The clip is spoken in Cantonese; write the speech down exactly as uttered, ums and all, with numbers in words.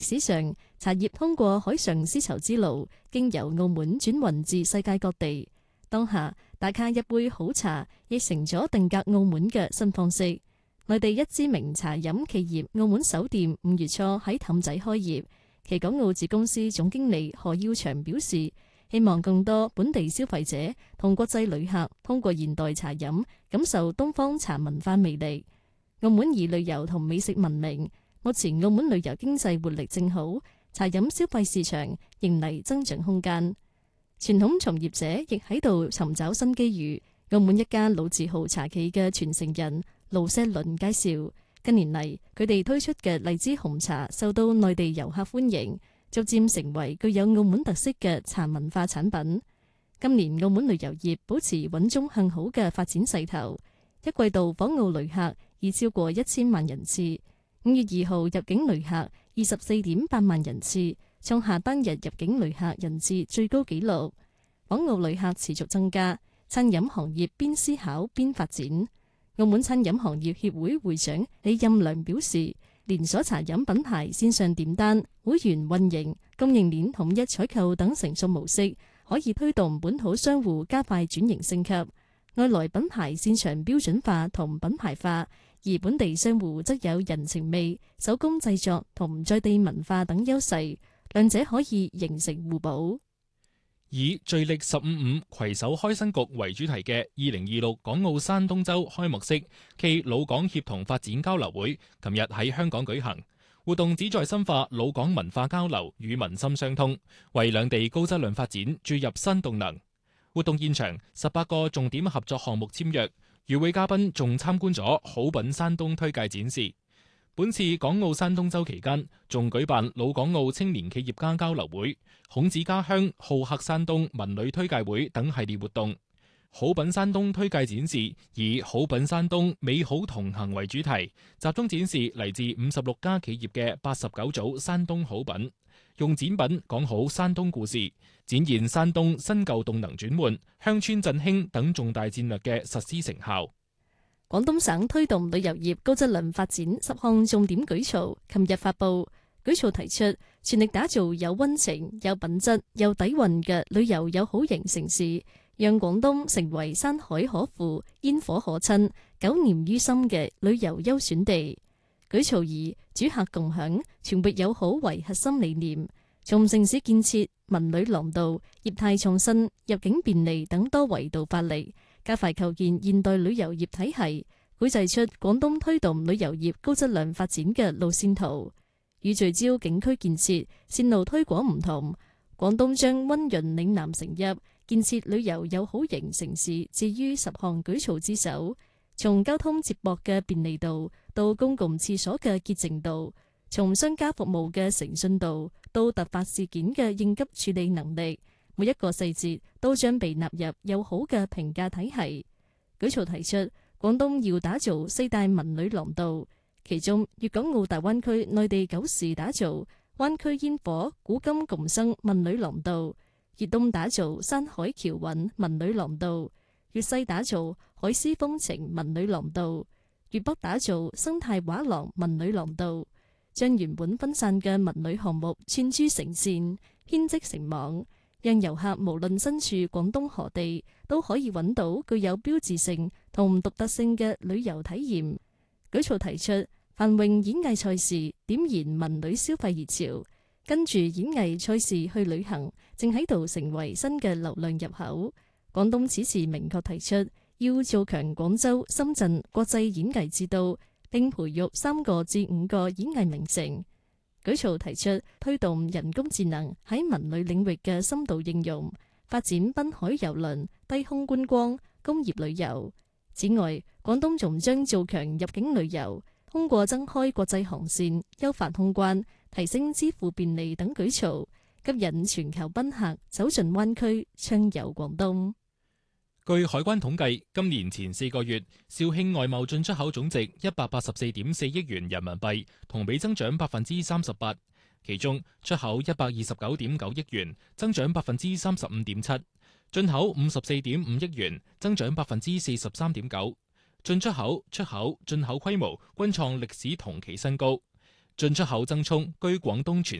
史上茶葉通過海上絲綢之路，經由澳門轉運至世界各地。當下打卡一杯好茶，亦成咗定格澳門嘅新方式。內地一知名茶飲企業澳門首店五月初喺氹仔開業，其港澳子公司總經理何耀祥表示，希望更多本地消費者同國際旅客通過現代茶飲，感受東方茶文化魅力。澳門以旅遊同美食聞名，目前澳門旅遊經濟活力正好，茶飲消費市場迎嚟增長空間。傳統從業者亦喺度尋找新機遇。澳門一家老字號茶企嘅傳承人盧錫倫介紹，近年嚟佢哋推出嘅荔枝紅茶受到內地遊客歡迎，逐漸成為具有澳門特色嘅茶文化產品。今年澳門旅遊業保持穩中向好嘅發展勢頭，一季度訪澳旅客已超過一千萬人次。五月二號入境旅客二十四點八萬人次，創下單日入境旅客人次最高紀錄。訪澳旅客持續增加，餐飲行業邊思考邊發展。澳門餐飲行業協會會長李任良表示，連鎖茶飲品牌線上點單、會員運營、供應鏈統一採購等成熟模式，可以推動本土商戶加快轉型升級。外來品牌擅長標準化同品牌化，而本地商戶則有人情味、手工製作同在地文化等優勢，兩者可以形成互補。 以聚力十五五攜手開新局為主題嘅二零二六港澳山東周開幕式暨老港協同發展交流會，琴日喺香港舉行。活動旨在深化老港文化交流與民心相通，為兩地高質量發展注入新動能。活動現場，十八個重點合作項目簽約，與會嘉賓仲參觀咗好品山東推介展示。本次港澳山東周期間，仲舉辦老港澳青年企業家交流會、孔子家鄉、好客山東文旅推介會等系列活動。好品山東推介展示以好品山東美好同行為主題，集中展示嚟自五十六家企業嘅八十九組山東好品，用展品講好山東故事，展現山東新舊動能轉換、鄉村振興等重大戰略嘅實施成效。 廣東省推動旅遊業高質量發展十項重點舉措，琴日發布。舉措提出，全力打造有溫情、有品質、有底蘊嘅旅遊友好型城市，讓廣東成為山海可撫、煙火可親、久念於心嘅旅遊優選地。舉措以主客共享、全域友好為核心理念，從城市建設、文旅廊道、業態創新、入境便利等多維度發力，加快構建現代旅遊業體系，繪製出廣東推動旅遊業高質量發展嘅路線圖。與聚焦景區建設線路推廣唔同，廣東將溫潤嶺南成邑，建設旅遊友好型城市置於十項舉措之首。從交通接駁嘅便利度到公共廁所嘅潔淨度，從商家服務嘅誠信度到突發事件嘅應急處理能力，每一個細節都將被納入友好嘅評價體系。舉措提出，廣東要打造四大文旅廊道，其中粵港澳大灣區內地九市打造灣區煙火古今共生文旅廊道，粵東打造山海僑韻文旅廊道，粵西打造海絲風情文旅廊道，粵北打造生態畫廊文旅廊道，將原本分散嘅文旅項目串珠成線，編織成網，讓遊客無論身處廣東何地，都可以揾到具有標誌性同獨特性嘅旅遊體驗。舉措提出，繁榮演藝賽事點燃文旅消費熱潮，跟住演藝賽事去旅行，正喺度成為新嘅流量入口。廣東此時明確提出，要做強廣州、深圳國際演藝之都，並培育三個至五個演藝名城。舉措提出，推動人工智能喺文旅領域嘅深度應用，發展濱海郵輪、低空觀光、工業旅遊。此外，廣東仲將做強入境旅遊，通過增開國際航線、優化通關、提升支付便利等舉措，吸引全球賓客走進灣區，暢遊廣東。 據海關統計，今年前四個月，肇慶外貿進出口總值一百八十四點四億元人民幣，同比增長百分之三十八。其中出口一百二十九點九億元，增長百分之三十五點七；進口五十四點五億元，增長百分之四十三點九。進出口、出口、進口規模均創歷史同期新高。 進出口增速居廣東全